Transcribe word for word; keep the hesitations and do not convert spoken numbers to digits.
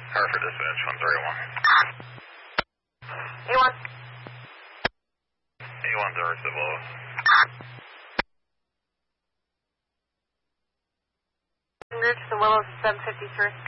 Hartford Dispatch, one thirty-one. A one. A one zero Civil. Route to the Willows, seven fifty-three.